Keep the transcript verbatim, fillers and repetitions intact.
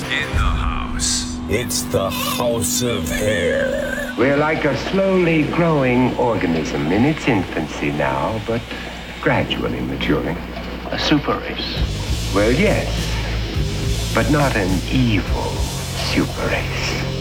In the house. It's the House of Hair. We're like a slowly growing organism in its infancy now, but gradually maturing. A super race. Well, yes, but not an evil super race.